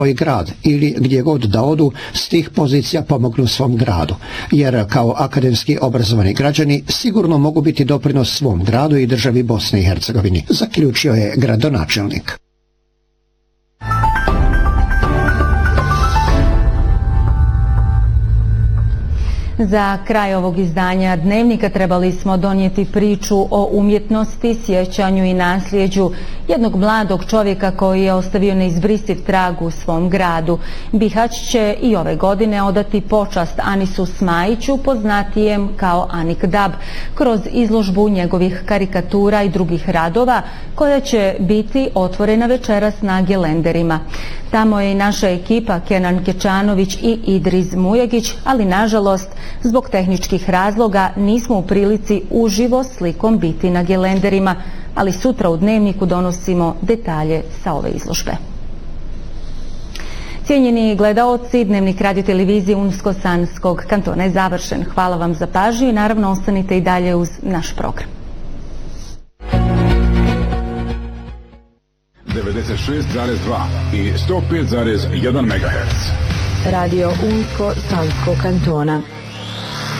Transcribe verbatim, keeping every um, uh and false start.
svoj grad ili gdje god da odu s tih pozicija pomognu svom gradu, jer kao akademski obrazovani građani sigurno mogu biti doprinos svom gradu i državi Bosne i Hercegovini, zaključio je gradonačelnik. Za kraj ovog izdanja Dnevnika trebali smo donijeti priču o umjetnosti, sjećanju i nasljeđu jednog mladog čovjeka koji je ostavio neizbrisiv trag u svom gradu. Bihać će i ove godine odati počast Anisu Smajiću, poznatijem kao Anik Dab, kroz izložbu njegovih karikatura i drugih radova koja će biti otvorena večeras na Gelenderima. Tamo je i naša ekipa Kenan Kečanović i Idriz Mujegić, ali nažalost zbog tehničkih razloga nismo u prilici uživo slikom biti na Gelenderima, ali sutra u Dnevniku donosimo detalje sa ove izložbe. Cijenjeni gledaoci, Dnevnik radio televizije Unsko-Sanskog kantona je završen. Hvala vam za pažnju i naravno ostanite i dalje uz naš program. devedeset šest zarez dva i sto pet zarez jedan megaherc. Radio Unsko-Sanskog kantona.